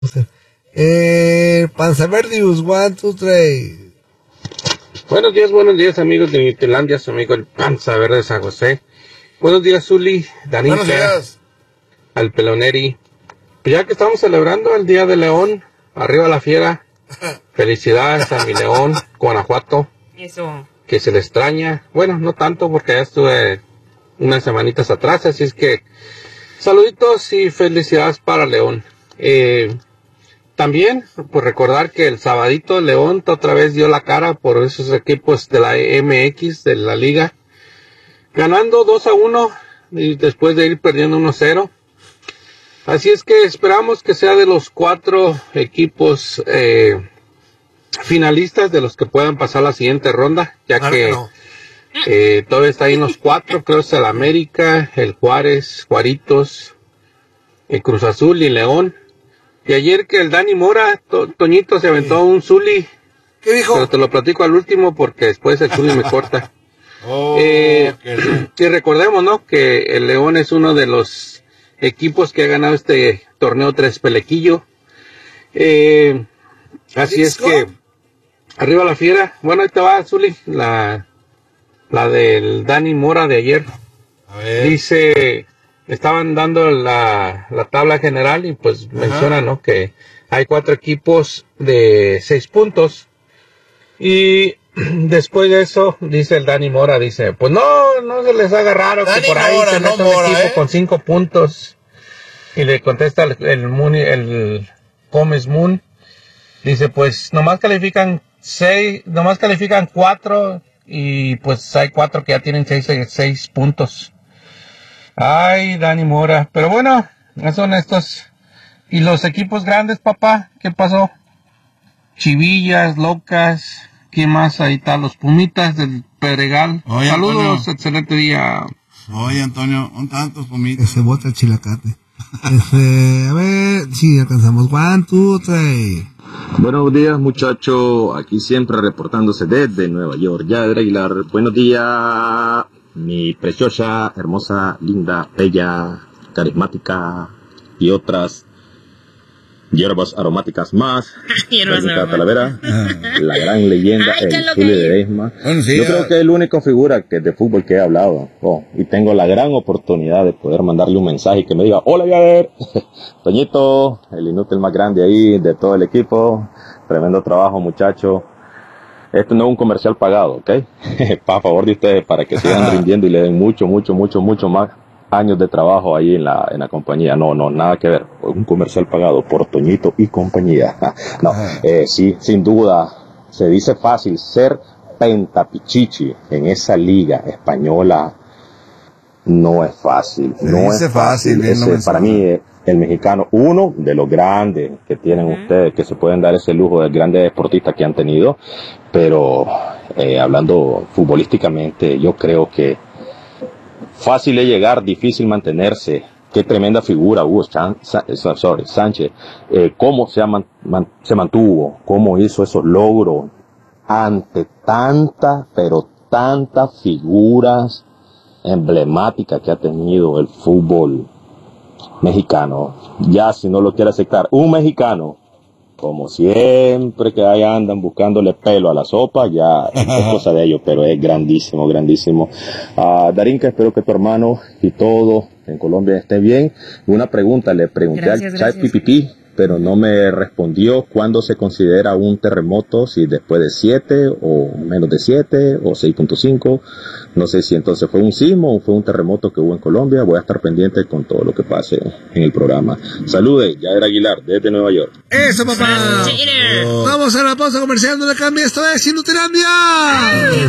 Panzaverdius, 1, 2, 3. Buenos días amigos de Newtelandia, su amigo el Panza Verde de San José. Buenos días Zuli, Danica, Buenos días. al Peloneri. Pues ya que estamos celebrando el Día de León, arriba la fiera. Felicidades a mi León, Guanajuato. Eso. Que se le extraña. Bueno, no tanto porque ya estuve unas semanitas atrás, así es que saluditos y felicidades para León. También, pues recordar que el sabadito León otra vez dio la cara por esos equipos de la MX, de la liga, ganando 2-1 y después de ir perdiendo 1-0. Así es que esperamos que sea de los 4 equipos finalistas de los que puedan pasar la siguiente ronda, ya que todavía está ahí en los 4, creo que es el América, el Juárez, Juaritos, el Cruz Azul y León. Y ayer que el Dani Mora, Toñito, se aventó un Zuli. ¿Qué dijo? Pero te lo platico al último porque después el Zuli me corta. Y recordemos, ¿no? Que el León es uno de los equipos que ha ganado este torneo 3 Pelequillo. Así es que, arriba la fiera. Bueno, ahí te va, Zuli, la del Dani Mora de ayer. A ver. Dice... Estaban dando la tabla general y pues menciona, ¿no? Que hay 4 equipos de 6 puntos. Y después de eso, dice el Dani Mora, dice, pues no se les haga raro Dani que por ahí Mora, se meta no un Mora, equipo con 5 puntos. Y le contesta el Gómez Moon. Dice, pues nomás califican 4 y pues hay 4 que ya tienen 6 puntos. Ay, Dani Mora. Pero bueno, son estos. ¿Y los equipos grandes, papá? ¿Qué pasó? Chivillas, Locas. ¿Qué más? Ahí está, los Pumitas del Pedregal. Oye, Saludos, Antonio. excelente día. Oye, Antonio, un tantos Pumitas. Ese bota el chilacate. A ver, si alcanzamos. 1, 2, 3. Buenos días, muchacho. Aquí siempre reportándose desde Nueva York. Yader Aguilar. Buenos días, mi preciosa, hermosa, linda, bella, carismática y otras hierbas aromáticas más. Hierbas Danica aromáticas. Talavera, la gran leyenda, Ay, qué el loca Zuli es. de Esma. Bueno, sí, Yo creo que es la única figura que de fútbol que he hablado. Y tengo la gran oportunidad de poder mandarle un mensaje y que me diga, hola, Yader. Toñito, el inútil más grande ahí de todo el equipo. Tremendo trabajo, muchacho. Esto no es un comercial pagado, ¿ok? Para favor de ustedes, para que sigan rindiendo y le den mucho más años de trabajo ahí en la compañía. No, nada que ver. Un comercial pagado por Toñito y compañía. No, sí, sin duda, se dice fácil ser pentapichichi en esa liga española. No es fácil. No es fácil. Ese, para mí, el mexicano, uno de los grandes que tienen ustedes, que se pueden dar ese lujo de grandes deportistas que han tenido, pero hablando futbolísticamente, yo creo que fácil es llegar, difícil mantenerse. Qué tremenda figura Hugo Sánchez, cómo se mantuvo, cómo hizo esos logros ante tantas figuras emblemáticas que ha tenido el fútbol mexicano. Ya si no lo quiere aceptar un mexicano, como siempre que ahí andan buscándole pelo a la sopa, ya es cosa de ellos, pero es grandísimo. Darinka, espero que tu hermano y todo en Colombia esté bien. Una pregunta, le pregunté Gracias, al gracias. ChatGPT, pero no me respondió cuándo se considera un terremoto, si después de 7 o menos de 7 o 6.5. No sé si entonces fue un sismo o fue un terremoto que hubo en Colombia. Voy a estar pendiente con todo lo que pase en el programa. Salude, Yader Aguilar, desde Nueva York. ¡Eso, papá! Cheater. Vamos a la pausa comercial, no le cambie, esto es Newtelandia.